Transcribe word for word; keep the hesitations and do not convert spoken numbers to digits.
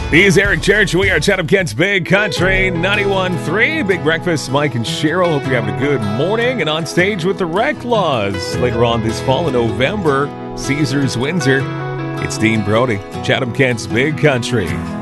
He's Eric Church. We are Chatham Kent's Big Country ninety-one point three. Big Breakfast, Mike and Cheryl. Hope you're having a good morning. And on stage with the Reclaws later on this fall in November, Caesars Windsor. It's Dean Brody, Chatham Kent's Big Country.